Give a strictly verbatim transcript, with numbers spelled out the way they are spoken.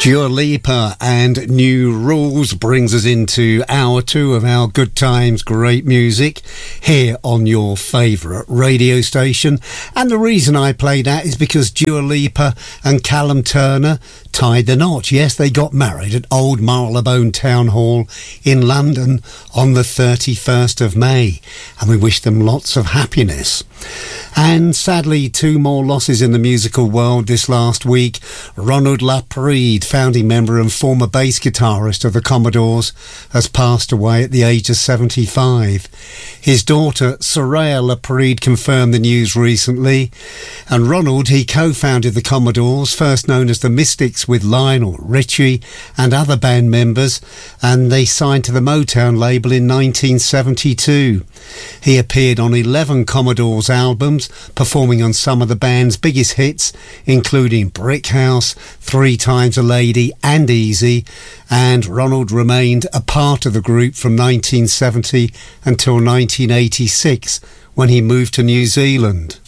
Dua Lipa and New Rules brings us into hour two of our Good Times, Great Music here on your favourite radio station. And the reason I play that is because Dua Lipa and Callum Turner tied the knot. Yes, they got married at Old Marylebone Town Hall in London on the thirty-first of May. And we wish them lots of happiness. And sadly, two more losses in the musical world this last week. Ronald Laprid, founding member and former bass guitarist of the Commodores, has passed away at the age of seventy-five. His daughter, Soraya Laprid, confirmed the news recently. And Ronald, he co-founded the Commodores, first known as the Mystics, with Lionel Richie and other band members, and they signed to the Motown label in nineteen seventy-two. He appeared on eleven Commodores albums, performing on some of the band's biggest hits, including Brick House, Three Times a Lady and Easy, and Ronald remained a part of the group from nineteen seventy until nineteen eighty-six, when he moved to New Zealand.